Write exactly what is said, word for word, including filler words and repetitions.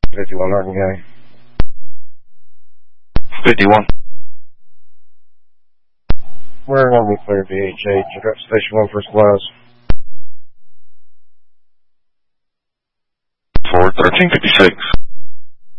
fifty-one Hardin County. fifty-one. We're going to be clear D H H. Address station one first class. For thirteen fifty-six.